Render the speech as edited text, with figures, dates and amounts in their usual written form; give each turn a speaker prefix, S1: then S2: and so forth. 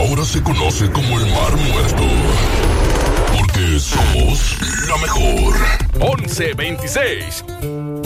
S1: ahora se conoce como el Mar Muerto. Porque somos la mejor.
S2: 1126.